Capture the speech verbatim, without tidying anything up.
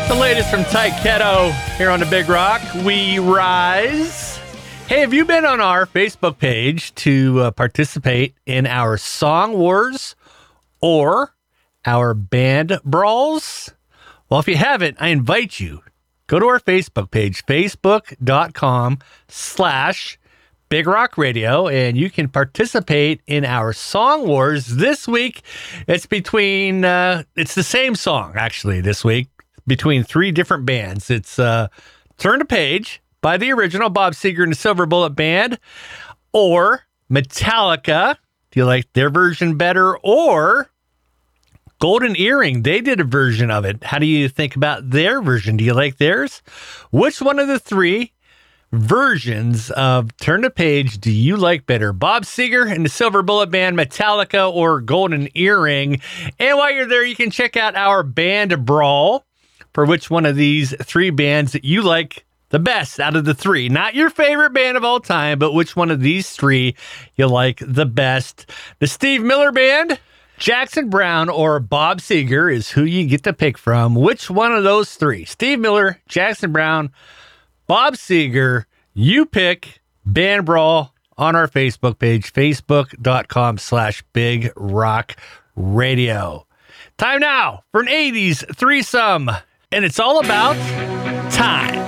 The latest from Ty Ketto here on the Big Rock. We rise. Hey, have you been on our Facebook page to uh, participate in our Song Wars or our Band Brawls? Well, if you haven't, I invite you. Go to our Facebook page, facebook.com slash Big Rock Radio, and you can participate in our Song Wars. This week, it's between, uh, it's the same song, actually, this week, between three different bands. It's uh, Turn the Page by the original Bob Seger and the Silver Bullet Band, or Metallica. Do you like their version better? Or Golden Earring. They did a version of it. How do you think about their version? Do you like theirs? Which one of the three versions of Turn the Page do you like better? Bob Seger and the Silver Bullet Band, Metallica, or Golden Earring? And while you're there, you can check out our Band Brawl for which one of these three bands that you like the best out of the three. Not your favorite band of all time, but which one of these three you like the best. The Steve Miller Band, Jackson Browne, or Bob Seger is who you get to pick from. Which one of those three? Steve Miller, Jackson Browne, Bob Seger. You pick. Band Brawl on our Facebook page, facebook.com slash Big Rock Radio. Time now for an eighties threesome. And it's all about time.